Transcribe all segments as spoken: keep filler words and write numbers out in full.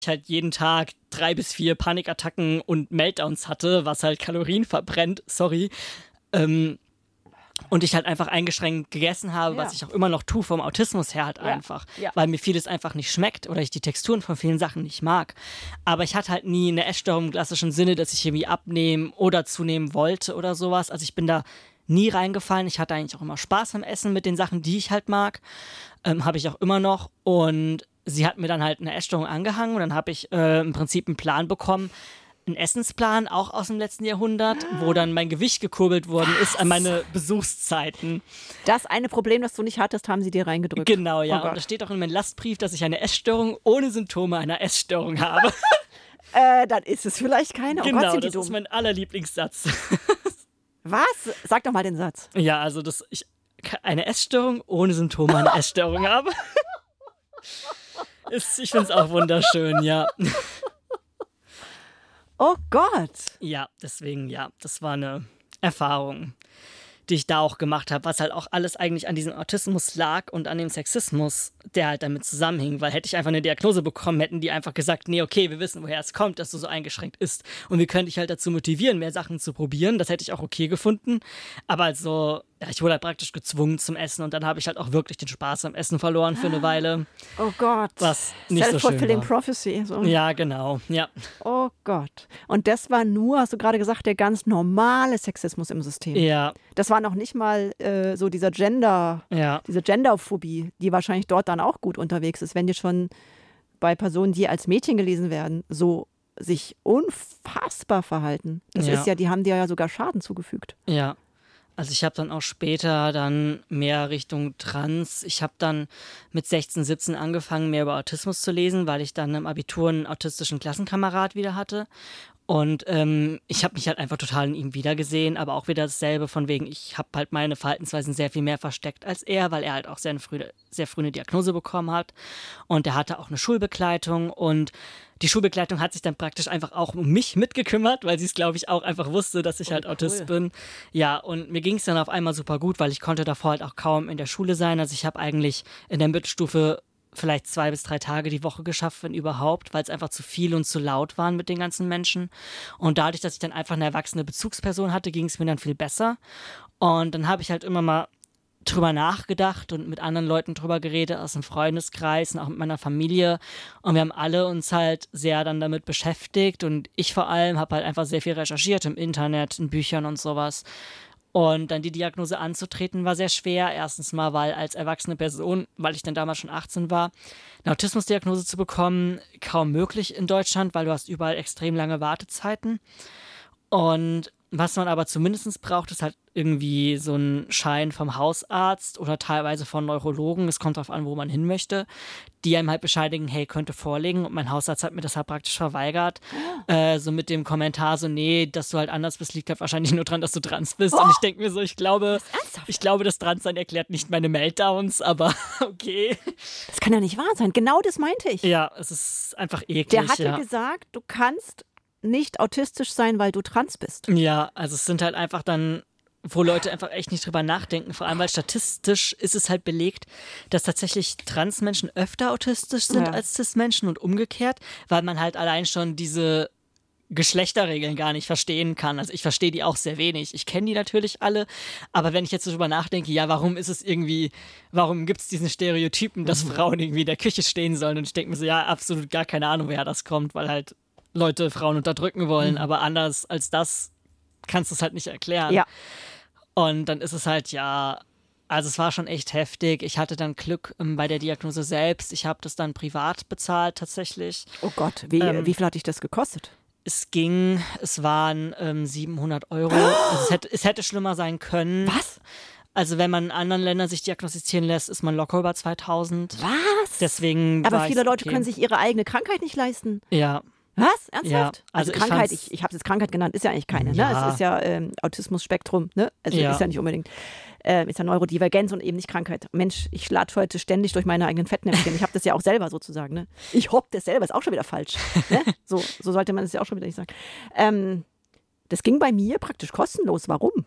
ich halt jeden Tag drei bis vier Panikattacken und Meltdowns hatte, was halt Kalorien verbrennt, sorry. Ähm, und ich halt einfach eingeschränkt gegessen habe, ja. was ich auch immer noch tue vom Autismus her halt ja. einfach. Ja. Weil mir vieles einfach nicht schmeckt oder ich die Texturen von vielen Sachen nicht mag. Aber ich hatte halt nie eine Essstörung im klassischen Sinne, dass ich irgendwie abnehmen oder zunehmen wollte oder sowas. Also ich bin da nie reingefallen. Ich hatte eigentlich auch immer Spaß am Essen mit den Sachen, die ich halt mag. Ähm, habe ich auch immer noch. Und sie hat mir dann halt eine Essstörung angehangen und dann habe ich äh, im Prinzip einen Plan bekommen, einen Essensplan, auch aus dem letzten Jahrhundert, wo dann mein Gewicht gekurbelt worden ist an meine Besuchszeiten. Das eine Problem, das du nicht hattest, haben sie dir reingedrückt. Genau, ja. Oh und da steht auch in meinem Lastbrief, dass ich eine Essstörung ohne Symptome einer Essstörung habe. äh, dann ist es vielleicht keine. Oh genau, Gott, sind die das dumm. ist mein allerlieblingssatz. Was? Sag doch mal den Satz. Ja, also, dass ich eine Essstörung ohne Symptome einer Essstörung habe. Ist, ich finde es auch wunderschön, ja. Oh Gott. Ja, deswegen, ja, das war eine Erfahrung, die ich da auch gemacht habe, was halt auch alles eigentlich an diesem Autismus lag und an dem Sexismus, der halt damit zusammenhing, weil hätte ich einfach eine Diagnose bekommen, hätten die einfach gesagt, nee, okay, wir wissen, woher es kommt, dass du so eingeschränkt bist und wir können dich halt dazu motivieren, mehr Sachen zu probieren, das hätte ich auch okay gefunden, aber also, ja, ich wurde halt praktisch gezwungen zum Essen und dann habe ich halt auch wirklich den Spaß am Essen verloren für eine Weile. Oh Gott. Was nicht so schön Self-fulfilling war. Prophecy. So. Ja, genau, ja. Oh Gott. Und das war nur, hast du gerade gesagt, der ganz normale Sexismus im System. Ja. Das war noch nicht mal äh, so dieser Gender, ja. diese Genderphobie, die wahrscheinlich dort dann auch gut unterwegs ist, wenn die schon bei Personen, die als Mädchen gelesen werden, so sich unfassbar verhalten. Das ja. ist ja, die haben dir ja sogar Schaden zugefügt. Ja. Also ich habe dann auch später dann mehr Richtung Trans. Ich habe dann mit sechzehn, siebzehn angefangen, mehr über Autismus zu lesen, weil ich dann im Abitur einen autistischen Klassenkamerad wieder hatte. Und ähm, ich habe mich halt einfach total in ihm wiedergesehen, aber auch wieder dasselbe von wegen, ich habe halt meine Verhaltensweisen sehr viel mehr versteckt als er, weil er halt auch sehr früh, sehr früh eine Diagnose bekommen hat. Und er hatte auch eine Schulbegleitung und die Schulbegleitung hat sich dann praktisch einfach auch um mich mitgekümmert, weil sie es, glaube ich, auch einfach wusste, dass ich oh, halt cool. Autist bin. Ja, und mir ging es dann auf einmal super gut, weil ich konnte davor halt auch kaum in der Schule sein. Also ich habe eigentlich in der Mittelstufe vielleicht zwei bis drei Tage die Woche geschafft, wenn überhaupt, weil es einfach zu viel und zu laut waren mit den ganzen Menschen. Und dadurch, dass ich dann einfach eine erwachsene Bezugsperson hatte, ging es mir dann viel besser. Und dann habe ich halt immer mal drüber nachgedacht und mit anderen Leuten drüber geredet, aus dem Freundeskreis und auch mit meiner Familie. Und wir haben alle uns halt sehr dann damit beschäftigt. Und ich vor allem habe halt einfach sehr viel recherchiert im Internet, in Büchern und sowas. Und dann die Diagnose anzutreten war sehr schwer. Erstens mal, weil als erwachsene Person, weil ich dann damals schon achtzehn war, eine Autismusdiagnose zu bekommen, kaum möglich in Deutschland, weil du hast überall extrem lange Wartezeiten. Und was man aber zumindest braucht, ist halt irgendwie so ein Schein vom Hausarzt oder teilweise von Neurologen, es kommt darauf an, wo man hin möchte, die einem halt bescheidigen, hey, könnte vorliegen. Und mein Hausarzt hat mir das halt praktisch verweigert. Oh. Äh, so mit dem Kommentar so, nee, dass du halt anders bist, liegt halt wahrscheinlich nur dran, dass du trans bist. Oh. Und ich denke mir so, ich glaube, ich glaube, das Transsein erklärt nicht meine Meltdowns, aber okay. Das kann ja nicht wahr sein. Genau das meinte ich. Ja, es ist einfach eklig. Der hatte ja. gesagt, du kannst nicht autistisch sein, weil du trans bist. Ja, also es sind halt einfach dann, wo Leute einfach echt nicht drüber nachdenken. Vor allem, weil statistisch ist es halt belegt, dass tatsächlich Transmenschen öfter autistisch sind ja. als Cis-Menschen und umgekehrt, weil man halt allein schon diese Geschlechterregeln gar nicht verstehen kann. Also ich verstehe die auch sehr wenig. Ich kenne die natürlich alle, aber wenn ich jetzt darüber nachdenke, ja, warum ist es irgendwie, warum gibt es diesen Stereotypen, dass mhm. Frauen irgendwie in der Küche stehen sollen? Und ich denke mir so, ja, absolut gar keine Ahnung, woher das kommt, weil halt Leute Frauen unterdrücken wollen, mhm. aber anders als das kannst du es halt nicht erklären. Ja. Und dann ist es halt, ja, also es war schon echt heftig. Ich hatte dann Glück ähm, bei der Diagnose selbst. Ich habe das dann privat bezahlt tatsächlich. Oh Gott, wie, ähm, wie viel hat dich das gekostet? Es ging, es waren ähm, siebenhundert Euro. Also es hätte, es hätte schlimmer sein können. Was? Also wenn man in anderen Ländern sich diagnostizieren lässt, ist man locker über zweitausend. Was? Deswegen aber war viele Leute okay. können sich ihre eigene Krankheit nicht leisten. Ja. Was? Ernsthaft? Ja, also, also Krankheit, ich, ich, ich habe es jetzt Krankheit genannt, ist ja eigentlich keine. Ja. Ne? Es ist ja ähm, Autismus-Spektrum, ne? Also ja. ist ja nicht unbedingt, äh, ist ja Neurodivergenz und eben nicht Krankheit. Mensch, ich lade heute ständig durch meine eigenen Fettnäpfchen. Ich habe das ja auch selber sozusagen. Ne? Ich hopp das selber, ist auch schon wieder falsch. Ne? So, so sollte man es ja auch schon wieder nicht sagen. Ähm, das ging bei mir praktisch kostenlos. Warum?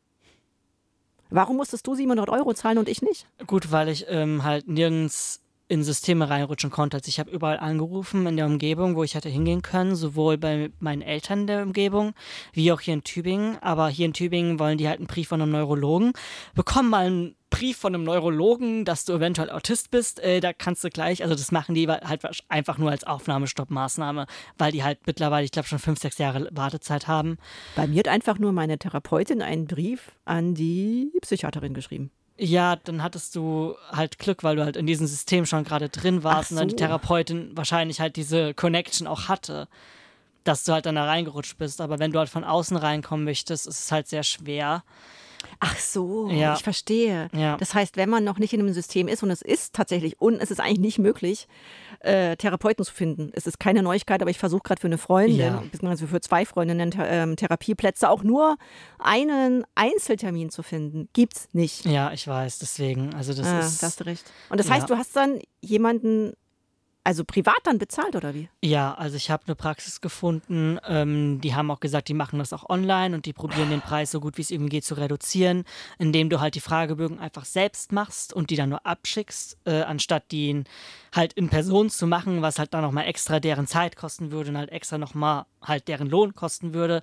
Warum musstest du siebenhundert Euro zahlen und ich nicht? Gut, weil ich ähm, halt nirgends in Systeme reinrutschen konnte. Also ich habe überall angerufen in der Umgebung, wo ich hätte hingehen können, sowohl bei meinen Eltern in der Umgebung, wie auch hier in Tübingen. Aber hier in Tübingen wollen die halt einen Brief von einem Neurologen. Bekomm mal einen Brief von einem Neurologen, dass du eventuell Autist bist, äh, da kannst du gleich, also das machen die halt einfach nur als Aufnahmestoppmaßnahme, weil die halt mittlerweile, ich glaube, schon fünf, sechs Jahre Wartezeit haben. Bei mir hat einfach nur meine Therapeutin einen Brief an die Psychiaterin geschrieben. Ja, dann hattest du halt Glück, weil du halt in diesem System schon gerade drin warst so. Und dann die Therapeutin wahrscheinlich halt diese Connection auch hatte, dass du halt dann da reingerutscht bist. Aber wenn du halt von außen reinkommen möchtest, ist es halt sehr schwer. Ach so, ja. ich verstehe. Ja. Das heißt, wenn man noch nicht in einem System ist, und es ist tatsächlich, und es ist eigentlich nicht möglich, äh, Therapeuten zu finden. Es ist keine Neuigkeit, aber ich versuche gerade für eine Freundin, ja. beziehungsweise für zwei Freundinnen Th- ähm, Therapieplätze, auch nur einen Einzeltermin zu finden. Gibt's nicht. Ja, ich weiß, deswegen. Also das ah, ist. Da hast du recht. Und das ja. heißt, du hast dann jemanden, also privat dann bezahlt, oder wie? Ja, also ich habe eine Praxis gefunden, ähm, die haben auch gesagt, die machen das auch online und die probieren den Preis so gut wie es irgendwie geht zu reduzieren, indem du halt die Fragebögen einfach selbst machst und die dann nur abschickst, äh, anstatt die halt in Person zu machen, was halt dann nochmal extra deren Zeit kosten würde und halt extra nochmal halt deren Lohn kosten würde.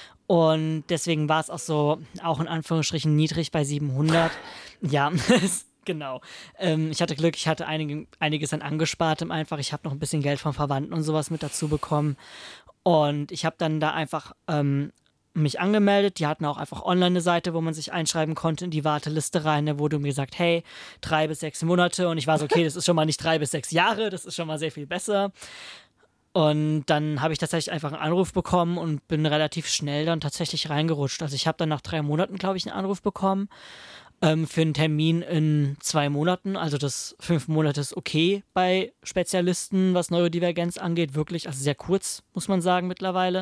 Und deswegen war es auch so, auch in Anführungsstrichen niedrig bei siebenhundert. Ja, genau. Ähm, ich hatte Glück, ich hatte einige, einiges an Angespartem einfach. Ich habe noch ein bisschen Geld von Verwandten und sowas mit dazu bekommen. Und ich habe dann da einfach ähm, mich angemeldet. Die hatten auch einfach online eine Seite, wo man sich einschreiben konnte in die Warteliste rein. Da wurde mir gesagt, hey, drei bis sechs Monate. Und ich war so, okay, das ist schon mal nicht drei bis sechs Jahre, das ist schon mal sehr viel besser. Und dann habe ich tatsächlich einfach einen Anruf bekommen und bin relativ schnell dann tatsächlich reingerutscht. Also ich habe dann nach drei Monaten, glaube ich, einen Anruf bekommen. Ähm, für einen Termin in zwei Monaten. Also das fünf Monate ist okay bei Spezialisten, was Neurodivergenz angeht. Wirklich, also sehr kurz, muss man sagen, mittlerweile.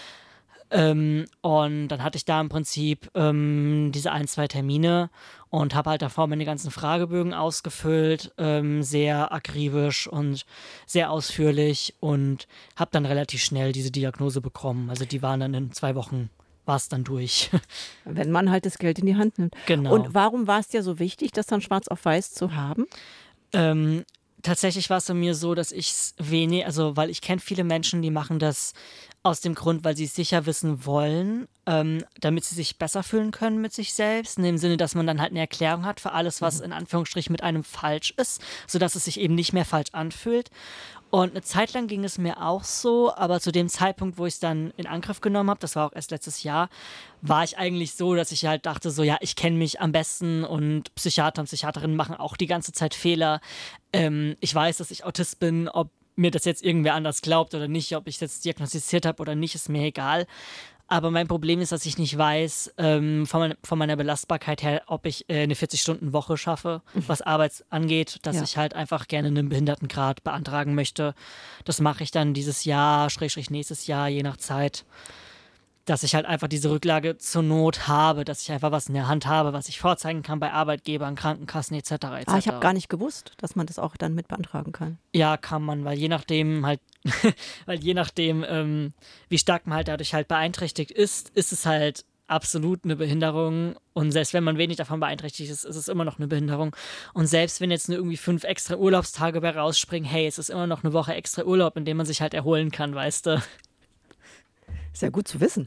Ähm, und dann hatte ich da im Prinzip ähm, diese ein, zwei Termine und habe halt davor meine ganzen Fragebögen ausgefüllt, ähm, sehr akribisch und sehr ausführlich und habe dann relativ schnell diese Diagnose bekommen. Also die waren dann in zwei Wochen war es dann durch. Wenn man halt das Geld in die Hand nimmt. Genau. Und warum war es dir so wichtig, das dann schwarz auf weiß zu haben? Ähm, tatsächlich war es bei mir so, dass ich es wenig, also weil ich kenne viele Menschen, die machen das aus dem Grund, weil sie es sicher wissen wollen, ähm, damit sie sich besser fühlen können mit sich selbst, in dem Sinne, dass man dann halt eine Erklärung hat für alles, was in Anführungsstrichen mit einem falsch ist, sodass es sich eben nicht mehr falsch anfühlt. Und eine Zeit lang ging es mir auch so, aber zu dem Zeitpunkt, wo ich es dann in Angriff genommen habe, das war auch erst letztes Jahr, war ich eigentlich so, dass ich halt dachte, so ja, ich kenne mich am besten und Psychiater und Psychiaterinnen machen auch die ganze Zeit Fehler. Ähm, ich weiß, dass ich Autist bin, ob mir das jetzt irgendwer anders glaubt oder nicht, ob ich das diagnostiziert habe oder nicht, ist mir egal. Aber mein Problem ist, dass ich nicht weiß, ähm, von, mein, von meiner Belastbarkeit her, ob ich äh, eine vierzig-Stunden-Woche schaffe, was Arbeit angeht, dass Ja. ich halt einfach gerne einen Behindertengrad beantragen möchte. Das mache ich dann dieses Jahr, Schrägstrich nächstes Jahr, je nach Zeit. Dass ich halt einfach diese Rücklage zur Not habe, dass ich einfach was in der Hand habe, was ich vorzeigen kann bei Arbeitgebern, Krankenkassen et cetera et cetera. Ah, ich habe gar nicht gewusst, dass man das auch dann mit beantragen kann. Ja, kann man, weil je nachdem halt, weil je nachdem, ähm, wie stark man halt dadurch halt beeinträchtigt ist, ist es halt absolut eine Behinderung. Und selbst wenn man wenig davon beeinträchtigt ist, ist es immer noch eine Behinderung. Und selbst wenn jetzt nur irgendwie fünf extra Urlaubstage bei rausspringen, hey, es ist immer noch eine Woche extra Urlaub, in dem man sich halt erholen kann, weißt du. Ist ja gut zu wissen.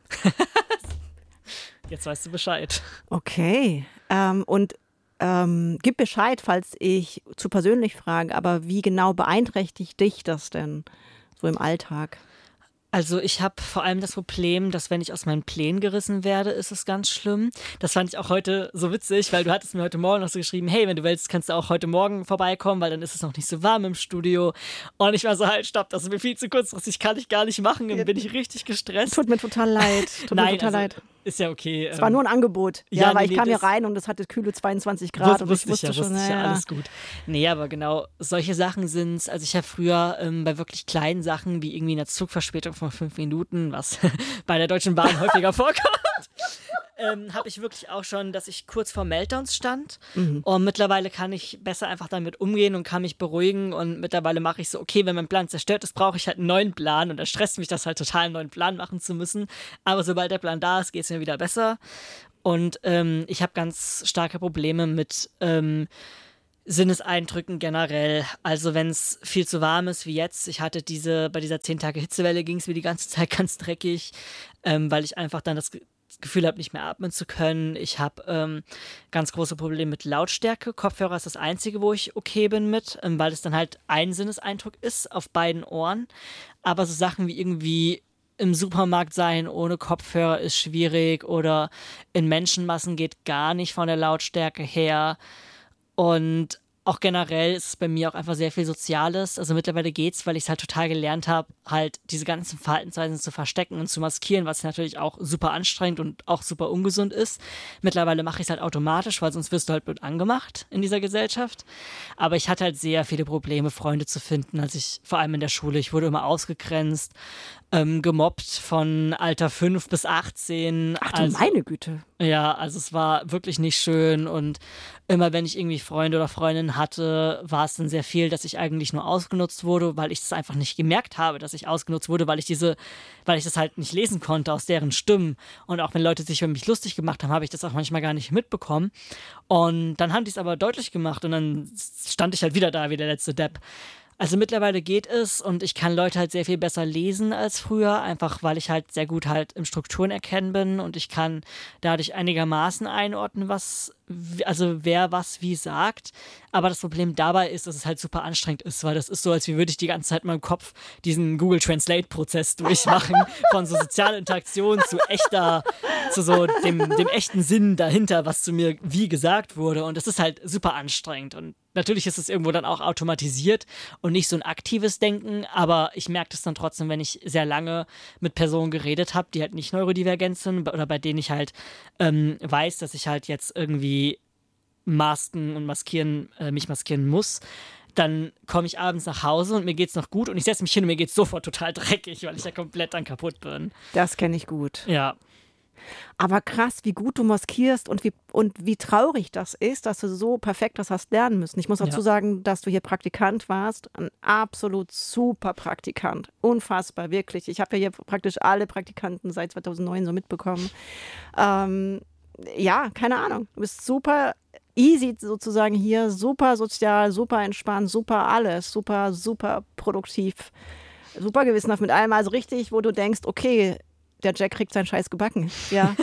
Jetzt weißt du Bescheid. Okay. Ähm, und ähm, gib Bescheid, falls ich zu persönlich frage, aber wie genau beeinträchtigt dich das denn so im Alltag? Also ich habe vor allem das Problem, dass wenn ich aus meinen Plänen gerissen werde, ist es ganz schlimm. Das fand ich auch heute so witzig, weil du hattest mir heute Morgen noch so geschrieben, hey, wenn du willst, kannst du auch heute Morgen vorbeikommen, weil dann ist es noch nicht so warm im Studio. Und ich war so, halt, stopp, das ist mir viel zu kurzfristig, kann ich gar nicht machen. Dann bin ich richtig gestresst. Tut mir total leid. Tut Nein, mir total also, leid. ist ja okay. Es war nur ein Angebot. Ja, ja, weil nee, ich nee, kam hier das- rein und es hatte kühle zweiundzwanzig Grad und ich wusste ja, schon, wusste ich ja, naja. alles gut. Nee, aber genau, solche Sachen sind's. Also ich habe früher ähm, bei wirklich kleinen Sachen, wie irgendwie einer Zugverspätung von fünf Minuten, was bei der Deutschen Bahn häufiger vorkommt, ähm, habe ich wirklich auch schon, dass ich kurz vor Meltdowns stand. Und mittlerweile kann ich besser einfach damit umgehen und kann mich beruhigen. Und mittlerweile mache ich so, okay, wenn mein Plan zerstört ist, brauche ich halt einen neuen Plan. Und da stresst mich das halt total, einen neuen Plan machen zu müssen. Aber sobald der Plan da ist, geht es mir wieder besser. Und ähm, ich habe ganz starke Probleme mit ähm, Sinneseindrücken generell. Also wenn es viel zu warm ist wie jetzt. Ich hatte diese, bei dieser zehn Tage Hitzewelle ging es mir die ganze Zeit ganz dreckig, ähm, weil ich einfach dann das Ge- Gefühl habe, nicht mehr atmen zu können. Ich habe ähm, ganz große Probleme mit Lautstärke. Kopfhörer ist das Einzige, wo ich okay bin mit, ähm, weil es dann halt ein Sinneseindruck ist auf beiden Ohren. Aber so Sachen wie irgendwie im Supermarkt sein ohne Kopfhörer ist schwierig oder in Menschenmassen geht gar nicht von der Lautstärke her. Und auch generell ist es bei mir auch einfach sehr viel Soziales. Also mittlerweile geht's, weil ich es halt total gelernt habe, halt diese ganzen Verhaltensweisen zu verstecken und zu maskieren, was natürlich auch super anstrengend und auch super ungesund ist. Mittlerweile mache ich es halt automatisch, weil sonst wirst du halt blöd angemacht in dieser Gesellschaft. Aber ich hatte halt sehr viele Probleme, Freunde zu finden, als ich, vor allem in der Schule, ich wurde immer ausgegrenzt, ähm, gemobbt von Alter fünf bis achtzehn. Ach du Also, meine Güte. ja, also es war wirklich nicht schön und immer wenn ich irgendwie Freunde oder Freundinnen hatte, war es dann sehr viel, dass ich eigentlich nur ausgenutzt wurde, weil ich es einfach nicht gemerkt habe, dass ich ausgenutzt wurde, weil ich diese, weil ich das halt nicht lesen konnte aus deren Stimmen. Und auch wenn Leute sich über mich lustig gemacht haben, habe ich das auch manchmal gar nicht mitbekommen. Und dann haben die es aber deutlich gemacht und dann stand ich halt wieder da wie der letzte Depp. Also mittlerweile geht es und ich kann Leute halt sehr viel besser lesen als früher, einfach weil ich halt sehr gut halt im Strukturen erkennen bin und ich kann dadurch einigermaßen einordnen, was, also wer was wie sagt. Aber das Problem dabei ist, dass es halt super anstrengend ist, weil das ist so, als würde ich die ganze Zeit in meinem Kopf diesen Google Translate-Prozess durchmachen, von so sozialer Interaktion zu echter, zu so dem, dem echten Sinn dahinter, was zu mir wie gesagt wurde. Und das ist halt super anstrengend und natürlich ist es irgendwo dann auch automatisiert und nicht so ein aktives Denken, aber ich merke das dann trotzdem, wenn ich sehr lange mit Personen geredet habe, die halt nicht neurodivergent sind oder bei denen ich halt ähm, weiß, dass ich halt jetzt irgendwie masken und maskieren, äh, mich maskieren muss. Dann komme ich abends nach Hause und mir geht's noch gut und ich setze mich hin und mir geht's sofort total dreckig, weil ich ja komplett dann kaputt bin. Das kenne ich gut. Ja. Aber krass, wie gut du maskierst und wie, und wie traurig das ist, dass du so perfekt das hast lernen müssen. Ich muss dazu Ja. sagen, dass du hier Praktikant warst. Ein absolut super Praktikant. Unfassbar, wirklich. Ich habe ja hier praktisch alle Praktikanten seit zweitausendneun so mitbekommen. Ähm, ja, keine Ahnung. Du bist super easy sozusagen hier, super sozial, super entspannt, super alles, super, super produktiv, super gewissenhaft mit allem. Also richtig, wo du denkst, okay, der Jack kriegt seinen Scheiß gebacken. Ja.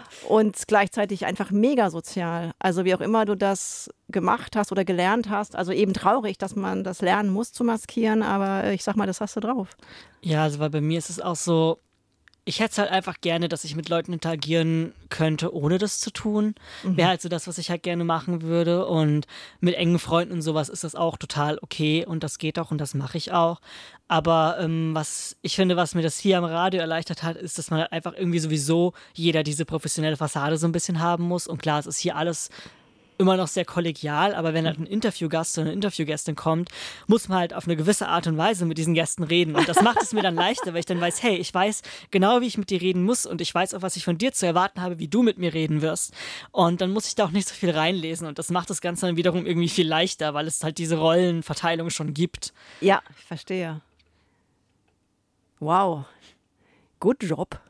Und gleichzeitig einfach mega sozial. Also wie auch immer du das gemacht hast oder gelernt hast. Also eben traurig, dass man das lernen muss zu maskieren, aber ich sag mal, das hast du drauf. Ja, also weil bei mir ist es auch so, ich hätte es halt einfach gerne, dass ich mit Leuten interagieren könnte, ohne das zu tun. Mhm. Wäre halt so das, was ich halt gerne machen würde. Und mit engen Freunden und sowas ist das auch total okay und das geht auch und das mache ich auch. Aber ähm, was ich finde, was mir das hier am Radio erleichtert hat, ist, dass man halt einfach irgendwie sowieso jeder diese professionelle Fassade so ein bisschen haben muss. Und klar, es ist hier alles immer noch sehr kollegial, aber wenn halt ein Interviewgast oder eine Interviewgästin kommt, muss man halt auf eine gewisse Art und Weise mit diesen Gästen reden. Und das macht es mir dann leichter, weil ich dann weiß, hey, ich weiß genau, wie ich mit dir reden muss und ich weiß auch, was ich von dir zu erwarten habe, wie du mit mir reden wirst. Und dann muss ich da auch nicht so viel reinlesen und das macht das Ganze dann wiederum irgendwie viel leichter, weil es halt diese Rollenverteilung schon gibt. Ja, ich verstehe. Wow. Good job.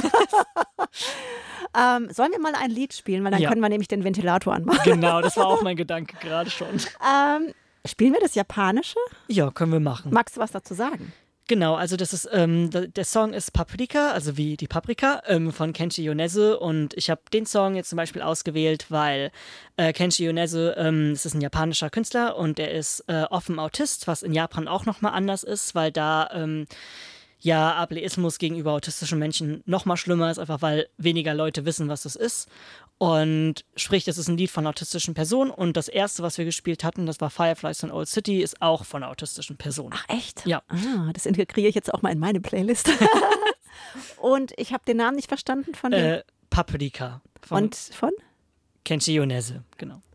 ähm, sollen wir mal ein Lied spielen, weil dann Ja. können wir nämlich den Ventilator anmachen. Genau, das war auch mein Gedanke gerade schon. Ähm, spielen wir das Japanische? Ja, können wir machen. Magst du was dazu sagen? Genau, also das ist, ähm, der, der Song ist Paprika, also wie die Paprika, ähm, von Kenshi Yonezu und ich habe den Song jetzt zum Beispiel ausgewählt, weil äh, Kenshi Yonezu, ähm, das ist ein japanischer Künstler und er ist äh, offen Autist, was in Japan auch nochmal anders ist, weil da ähm, ja Ableismus gegenüber autistischen Menschen noch mal schlimmer ist, einfach weil weniger Leute wissen, was das ist. Und sprich, das ist ein Lied von autistischen Personen und das erste, was wir gespielt hatten, das war Fireflies von Old City, ist auch von autistischen Personen. Ach echt? Ja. Ah, das integriere ich jetzt auch mal in meine Playlist. Und ich habe den Namen nicht verstanden von dem. Äh, Paprika. Von Und von? Kenshi Yonezu, genau.